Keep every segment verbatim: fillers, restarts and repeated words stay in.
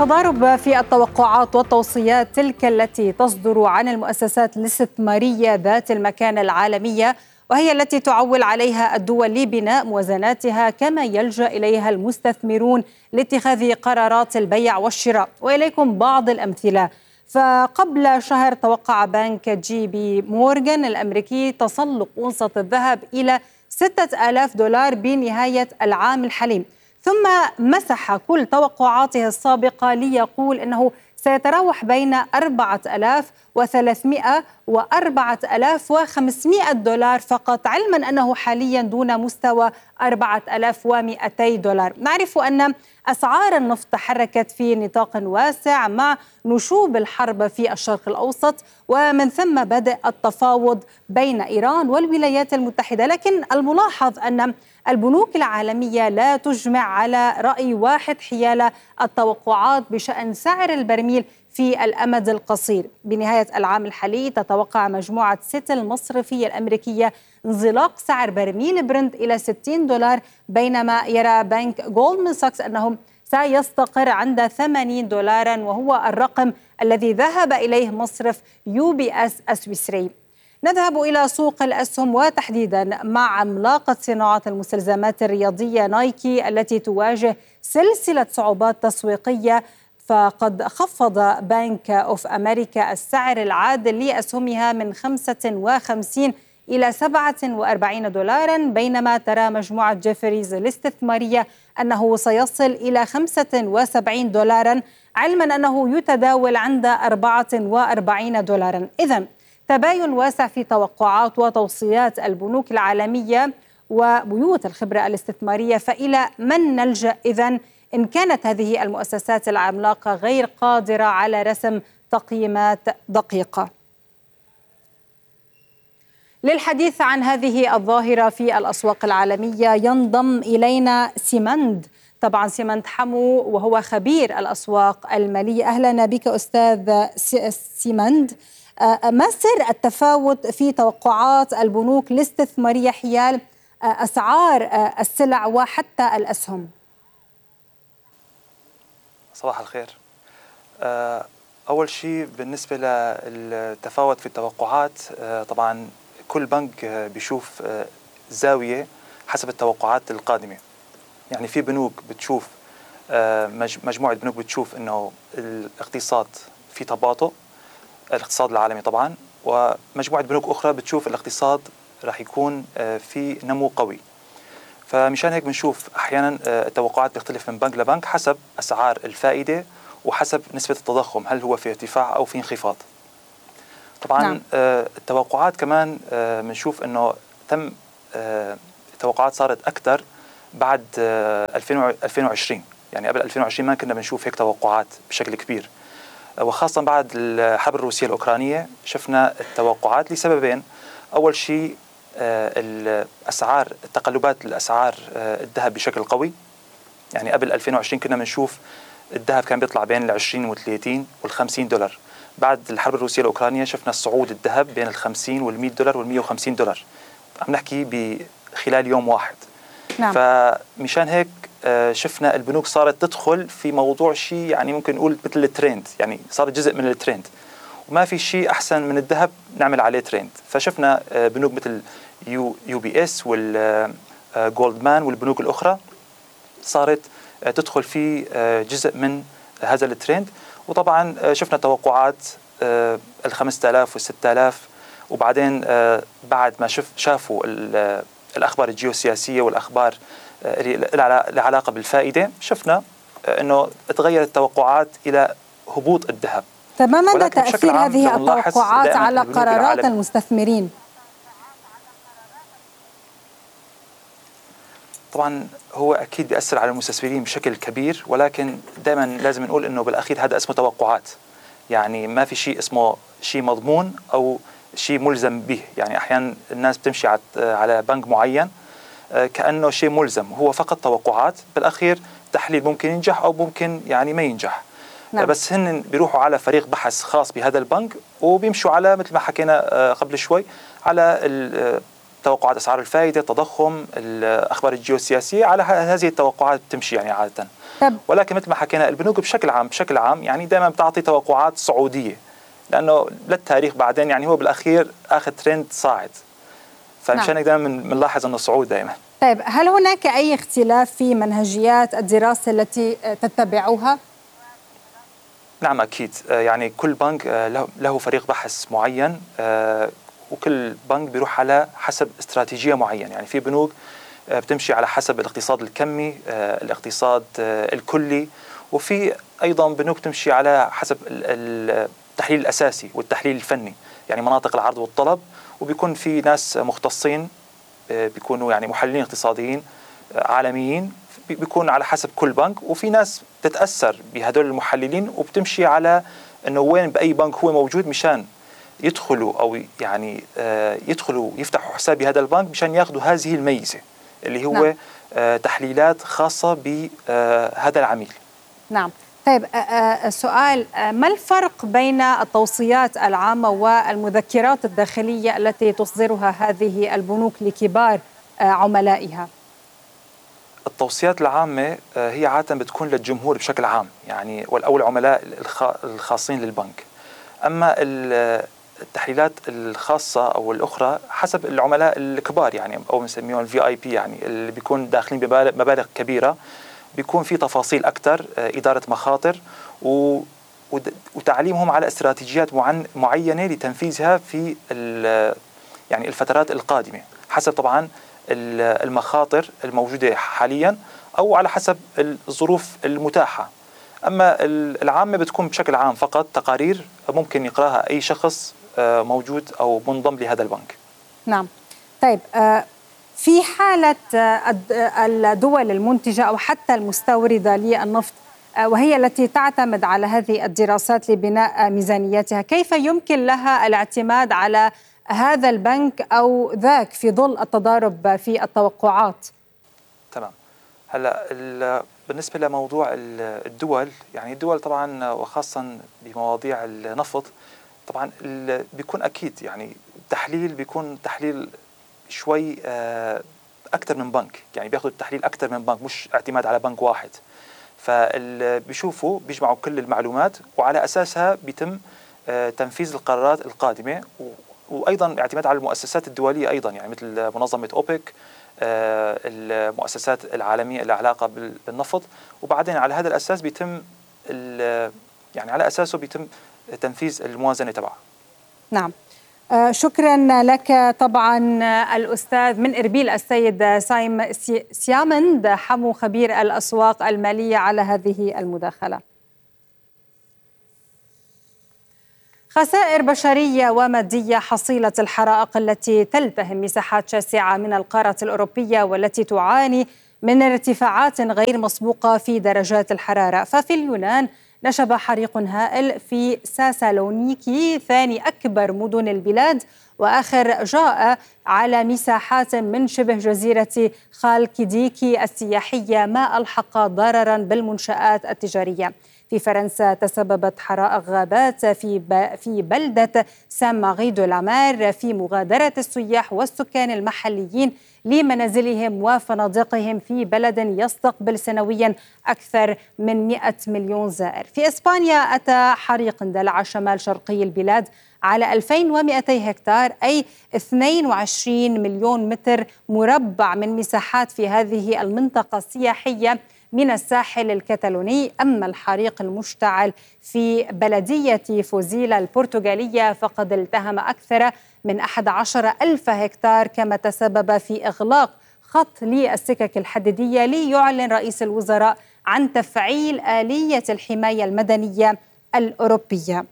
تضارب في التوقعات والتوصيات تلك التي تصدر عن المؤسسات الاستثمارية ذات المكانة العالمية، وهي التي تعول عليها الدول لبناء موازناتها كما يلجأ إليها المستثمرون لاتخاذ قرارات البيع والشراء. وإليكم بعض الأمثلة. فقبل شهر توقع بنك جي بي مورغان الأمريكي تسلق أونصة الذهب إلى ستة آلاف دولار بنهاية العام الحالي، ثم مسح كل توقعاته السابقة ليقول أنه سيتراوح بين أربعة آلاف وثلاثمئة وأربعة آلاف وخمسمئة دولار فقط، علما أنه حاليا دون مستوى أربعة آلاف ومئتي دولار. نعرف أن أسعار النفط تحركت في نطاق واسع مع نشوب الحرب في الشرق الأوسط، ومن ثم بدأ التفاوض بين إيران والولايات المتحدة. لكن الملاحظ أن البنوك العالمية لا تجمع على رأي واحد حيال التوقعات بشأن سعر البرميل في الأمد القصير. بنهاية العام الحالي تتوقع مجموعة سيتل المصرفية الأمريكية انزلاق سعر برميل برنت إلى ستين دولار، بينما يرى بنك جولدمان ساكس أنه سيستقر عند ثمانين دولارا، وهو الرقم الذي ذهب إليه مصرف يو بي اس السويسري. نذهب إلى سوق الأسهم وتحديدا مع عملاقة صناعة المستلزمات الرياضية نايكي التي تواجه سلسلة صعوبات تسويقية، فقد خفض بنك أوف أمريكا السعر العادل لأسهمها من خمسة وخمسين إلى سبعة وأربعين دولارا، بينما ترى مجموعة جيفريز الاستثمارية أنه سيصل إلى خمسة وسبعين دولارا، علما أنه يتداول عند أربعة وأربعين دولارا. إذن تباين واسع في توقعات وتوصيات البنوك العالمية وبيوت الخبرة الاستثمارية، فإلى من نلجأ إذن إن كانت هذه المؤسسات العملاقة غير قادرة على رسم تقييمات دقيقة؟ للحديث عن هذه الظاهرة في الأسواق العالمية ينضم إلينا سيمند، طبعا سيمند حمو، وهو خبير الأسواق المالية. أهلا بك أستاذ سيمند. ما سر التفاوت في توقعات البنوك الاستثمارية حيال أسعار السلع وحتى الأسهم؟ صباح الخير. أول شيء بالنسبة للتفاوت في التوقعات، طبعا كل بنك بيشوف زاوية حسب التوقعات القادمة. يعني في بنوك بتشوف، مجموعة بنوك بتشوف أنه الاقتصاد في تباطؤ، الاقتصاد العالمي طبعا، ومجموعة بنوك أخرى بتشوف الاقتصاد راح يكون في نمو قوي. فمشان هيك بنشوف أحيانا التوقعات بتختلف من بنك لبنك حسب أسعار الفائدة وحسب نسبة التضخم، هل هو في ارتفاع أو في انخفاض. طبعا نعم. التوقعات كمان بنشوف أنه تم التوقعات صارت أكثر بعد ألفين وعشرين، يعني قبل ألفين وعشرين ما كنا بنشوف هيك توقعات بشكل كبير، وخاصة بعد الحرب الروسية الأوكرانية شفنا التوقعات لسببين. أول شيء الأسعار، التقلبات الأسعار الذهب بشكل قوي. يعني قبل ألفين وعشرين كنا بنشوف الذهب كان بيطلع بين العشرين والثلاثين والخمسين دولار. بعد الحرب الروسية الأوكرانية شفنا الصعود الذهب بين الخمسين والمئة دولار والمئة وخمسين دولار، عم نحكي بخلال يوم واحد. نعم. فمشان هيك شفنا البنوك صارت تدخل في موضوع شيء يعني ممكن نقول مثل الترند، يعني صار جزء من الترند، وما في شيء أحسن من الذهب نعمل عليه ترند. فشفنا بنوك مثل يو يو بي اس والجولدمان والبنوك الأخرى صارت تدخل في جزء من هذا الترند. وطبعا شفنا توقعات الخمسة آلاف والستة آلاف، وبعدين بعد ما شف شافوا الأخبار الجيوسياسية والأخبار العلاقة بالفائدة، شفنا أنه تغيرت التوقعات إلى هبوط الذهب. طيب ما مدى تأثير هذه التوقعات على قرارات المستثمرين؟ طبعا هو أكيد بيأثر على المستثمرين بشكل كبير، ولكن دائما لازم نقول أنه بالأخير هذا اسمه توقعات، يعني ما في شيء اسمه شيء مضمون أو شيء ملزم به. يعني أحيانا الناس بتمشي على بنك معين كأنه شيء ملزم، هو فقط توقعات، بالأخير تحليل ممكن ينجح أو ممكن يعني ما ينجح. نعم. بس هن بيروحوا على فريق بحث خاص بهذا البنك وبيمشوا على مثل ما حكينا قبل شوي على توقعات أسعار الفائدة، التضخم، الأخبار الجيوسياسية، على هذه التوقعات بتمشي يعني عادة. طب. ولكن مثل ما حكينا البنوك بشكل عام بشكل عام يعني دائما بتعطي توقعات صعوديه، لانه للتاريخ بعدين يعني هو بالاخير اخذ ترند صاعد، فمشان هيك دائما بنلاحظ انه صعود دائما. طيب هل هناك اي اختلاف في منهجيات الدراسه التي تتبعوها؟ نعم أكيد، يعني كل بنك له فريق بحث معين، وكل بنك بيروح على حسب استراتيجية معينة. يعني في بنوك بتمشي على حسب الاقتصاد الكمي، الاقتصاد الكلي، وفي أيضا بنوك تمشي على حسب التحليل الأساسي والتحليل الفني، يعني مناطق العرض والطلب. وبيكون في ناس مختصين بيكونوا يعني محللين اقتصاديين عالميين، بيكون على حسب كل بنك. وفي ناس تتأثر بهدول المحللين وبتمشي على أنه وين بأي بنك هو موجود مشان يدخلوا أو يعني يدخلوا يفتحوا حساب بهذا البنك مشان ياخذوا هذه الميزة اللي هو نعم. تحليلات خاصة بهذا العميل. نعم. طيب سؤال، ما الفرق بين التوصيات العامة والمذكرات الداخلية التي تصدرها هذه البنوك لكبار عملائها؟ التوصيات العامة هي عادة بتكون للجمهور بشكل عام، يعني أو العملاء الخاصين للبنك. أما التحليلات الخاصة أو الأخرى حسب العملاء الكبار، يعني أو بنسميهم الفي آي بي، يعني اللي بيكون داخلين بمبالغ كبيرة، بيكون في تفاصيل أكثر، إدارة مخاطر وتعليمهم على استراتيجيات معينة لتنفيذها في يعني الفترات القادمة، حسب طبعا المخاطر الموجودة حاليا أو على حسب الظروف المتاحة. أما العامة بتكون بشكل عام فقط تقارير ممكن يقرأها أي شخص موجود أو منضم لهذا البنك. نعم. طيب في حالة الدول المنتجة أو حتى المستوردة للنفط وهي التي تعتمد على هذه الدراسات لبناء ميزانياتها، كيف يمكن لها الاعتماد على هذا البنك أو ذاك في ظل التضارب في التوقعات؟ تمام. هلا بالنسبة لموضوع الدول، يعني الدول طبعا وخاصة بمواضيع النفط طبعا بيكون أكيد يعني تحليل بيكون تحليل شوي أكثر من بنك، يعني بياخذوا التحليل أكثر من بنك، مش اعتماد على بنك واحد. فاللي بيشوفوا بيجمعوا كل المعلومات وعلى أساسها بيتم تنفيذ القرارات القادمة، وأيضا اعتماد على المؤسسات الدولية أيضا، يعني مثل منظمة أوبك، المؤسسات العالمية اللي علاقة بالنفط. وبعدين على هذا الأساس بيتم يعني على أساسه بيتم تنفيذ الموازنة تبعها. نعم. شكرا لك. طبعا الأستاذ من إربيل السيد سايم سيامند حمو خبير الأسواق المالية على هذه المداخلة. خسائر بشرية ومادية حصيلة الحرائق التي تلتهم مساحات شاسعة من القارة الأوروبية والتي تعاني من ارتفاعات غير مسبوقة في درجات الحرارة. ففي اليونان نشب حريق هائل في ساسالونيكي ثاني أكبر مدن البلاد، وآخر جاء على مساحات من شبه جزيرة خالكيديكي السياحية، ما ألحق ضررا بالمنشآت التجارية. في فرنسا تسببت حرائق غابات في في بلدة سان ماري دو لامار في مغادرة السياح والسكان المحليين لمنازلهم وفنادقهم في بلد يستقبل سنويا أكثر من مئة مليون زائر. في إسبانيا أتى حريق اندلع شمال شرقي البلاد على ألفين ومئتي هكتار، أي اثنين وعشرين مليون متر مربع من مساحات في هذه المنطقة السياحية من الساحل الكتالوني. أما الحريق المشتعل في بلدية فوزيلا البرتغالية فقد التهم أكثر من أحد عشر ألف هكتار، كما تسبب في إغلاق خط للسكك الحديدية. ليعلن رئيس الوزراء عن تفعيل آلية الحماية المدنية الأوروبية.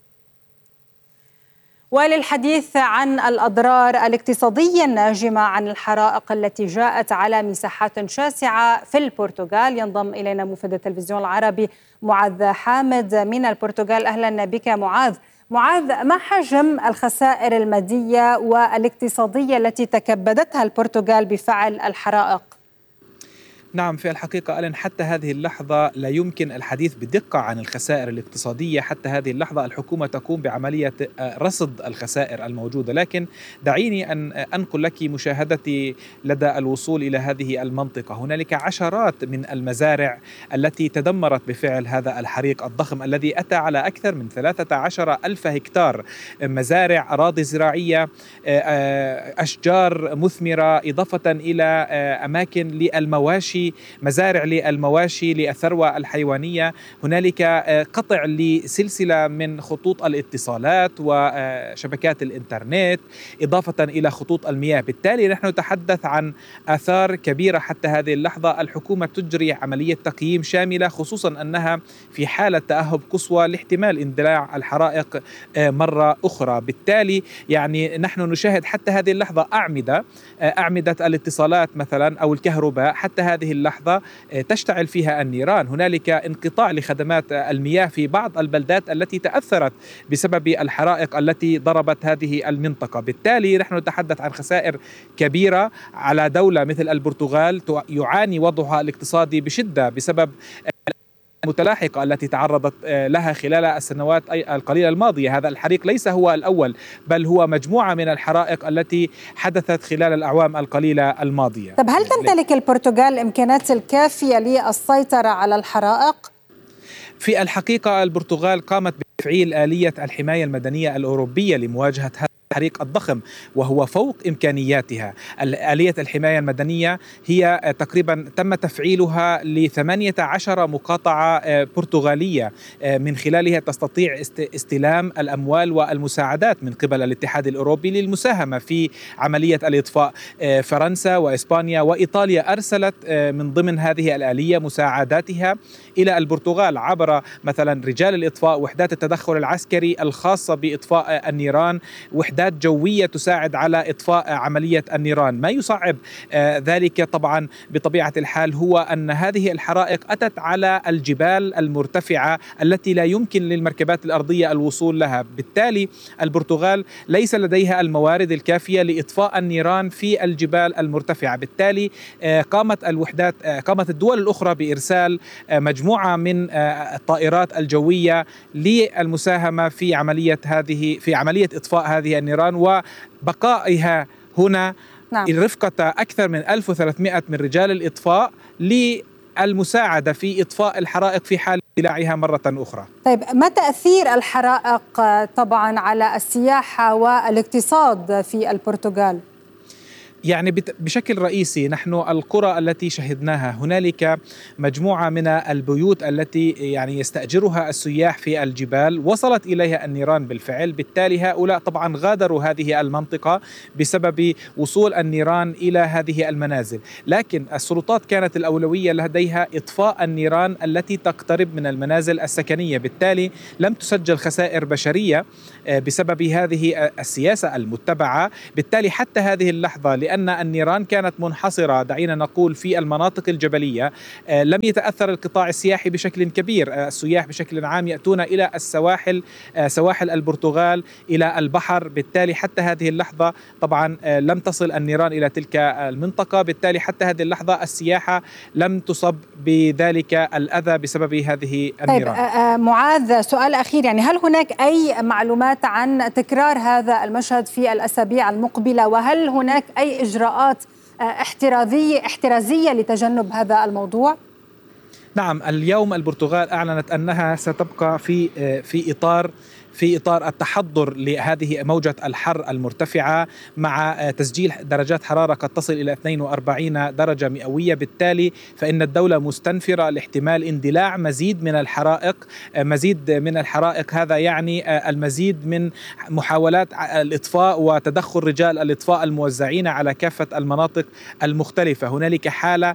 وللحديث عن الأضرار الاقتصادية الناجمة عن الحرائق التي جاءت على مساحات شاسعة في البرتغال ينضم إلينا موفد التلفزيون العربي معاذ حامد من البرتغال. أهلا بك معاذ. معاذ، ما حجم الخسائر المادية والاقتصادية التي تكبدتها البرتغال بفعل الحرائق؟ نعم، في الحقيقة ألين حتى هذه اللحظة لا يمكن الحديث بدقة عن الخسائر الاقتصادية. حتى هذه اللحظة الحكومة تقوم بعملية رصد الخسائر الموجودة، لكن دعيني أن أنقل لك مشاهدتي لدى الوصول إلى هذه المنطقة. هنالك عشرات من المزارع التي تدمرت بفعل هذا الحريق الضخم الذي أتى على أكثر من ثلاثة عشر ألف هكتار، مزارع، أراضي زراعية، أشجار مثمرة، إضافة إلى أماكن للمواشي، مزارع للمواشي للثروة الحيوانية. هنالك قطع لسلسلة من خطوط الاتصالات وشبكات الإنترنت، إضافة إلى خطوط المياه. بالتالي نحن نتحدث عن آثار كبيرة. حتى هذه اللحظة الحكومة تجري عملية تقييم شاملة، خصوصا أنها في حالة تأهب قصوى لاحتمال اندلاع الحرائق مرة أخرى. بالتالي يعني نحن نشاهد حتى هذه اللحظة أعمدة أعمدة الاتصالات مثلا أو الكهرباء حتى هذه اللحظة تشتعل فيها النيران. هنالك انقطاع لخدمات المياه في بعض البلدات التي تأثرت بسبب الحرائق التي ضربت هذه المنطقة. بالتالي نحن نتحدث عن خسائر كبيرة على دولة مثل البرتغال يعاني وضعها الاقتصادي بشدة بسبب المتلاحقة التي تعرضت لها خلال السنوات القليلة الماضية. هذا الحريق ليس هو الأول، بل هو مجموعة من الحرائق التي حدثت خلال الأعوام القليلة الماضية. طب هل تمتلك البرتغال الإمكانات الكافية للسيطرة على الحرائق؟ في الحقيقة البرتغال قامت بتفعيل آلية الحماية المدنية الأوروبية لمواجهة هذا الحريق الضخم، وهو فوق إمكانياتها. آلية الحماية المدنية هي تقريبا تم تفعيلها لثمانية عشر مقاطعة برتغالية، من خلالها تستطيع استلام الأموال والمساعدات من قبل الاتحاد الأوروبي للمساهمة في عملية الإطفاء. فرنسا وإسبانيا وإيطاليا أرسلت من ضمن هذه الآلية مساعداتها إلى البرتغال عبر مثلا رجال الإطفاء، وحدات التدخل العسكري الخاصة بإطفاء النيران، وحدات جوية تساعد على إطفاء عملية النيران. ما يصعب ذلك طبعا بطبيعة الحال هو أن هذه الحرائق أتت على الجبال المرتفعة التي لا يمكن للمركبات الأرضية الوصول لها. بالتالي البرتغال ليس لديها الموارد الكافية لإطفاء النيران في الجبال المرتفعة. بالتالي قامت الوحدات قامت الدول الأخرى بإرسال مجموعة من الطائرات الجوية للمساهمة في عملية هذه في عملية إطفاء هذه النيران وبقائها هنا. نعم. رفقة أكثر من ألف وثلاثمائة من رجال الإطفاء للمساعدة في إطفاء الحرائق في حال اندلاعها مرة أخرى. طيب ما تأثير الحرائق طبعا على السياحة والاقتصاد في البرتغال؟ يعني بشكل رئيسي نحن القرى التي شهدناها هنالك مجموعة من البيوت التي يعني يستأجرها السياح في الجبال وصلت إليها النيران بالفعل. بالتالي هؤلاء طبعا غادروا هذه المنطقة بسبب وصول النيران إلى هذه المنازل، لكن السلطات كانت الأولوية لديها إطفاء النيران التي تقترب من المنازل السكنية. بالتالي لم تسجل خسائر بشرية بسبب هذه السياسة المتبعة. بالتالي حتى هذه اللحظة لأن أن النيران كانت منحصرة دعينا نقول في المناطق الجبلية، لم يتأثر القطاع السياحي بشكل كبير. السياح بشكل عام يأتون إلى السواحل سواحل البرتغال إلى البحر. بالتالي حتى هذه اللحظة طبعا لم تصل النيران إلى تلك المنطقة. بالتالي حتى هذه اللحظة السياحة لم تصب بذلك الأذى بسبب هذه النيران. طيب معاذ، سؤال أخير، يعني هل هناك أي معلومات عن تكرار هذا المشهد في الأسابيع المقبلة، وهل هناك أي إجراءات احترازية احترازية لتجنب هذا الموضوع؟ نعم، اليوم البرتغال أعلنت أنها ستبقى في في إطار في إطار التحضر لهذه موجة الحر المرتفعة مع تسجيل درجات حرارة قد تصل إلى اثنين وأربعين درجة مئوية. بالتالي فإن الدولة مستنفرة لاحتمال اندلاع مزيد من الحرائق مزيد من الحرائق هذا يعني المزيد من محاولات الإطفاء وتدخل رجال الإطفاء الموزعين على كافة المناطق المختلفة. هنالك حالة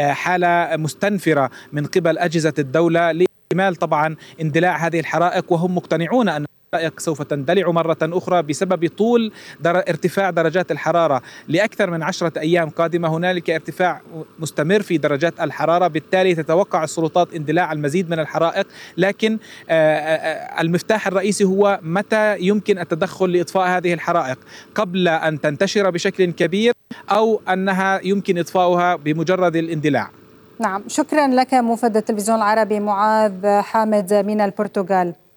حالة مستنفرة من قبل أجهزة الدولة لاحتمال طبعا اندلاع هذه الحرائق، وهم مقتنعون أن الحرائق سوف تندلع مرة أخرى بسبب طول در... ارتفاع درجات الحرارة لأكثر من عشرة أيام قادمة. هنالك ارتفاع مستمر في درجات الحرارة. بالتالي تتوقع السلطات اندلاع المزيد من الحرائق، لكن المفتاح الرئيسي هو متى يمكن التدخل لإطفاء هذه الحرائق، قبل أن تنتشر بشكل كبير أو أنها يمكن إطفاؤها بمجرد الاندلاع. نعم، شكرا لك موفد التلفزيون العربي معاذ حامد من البرتغال.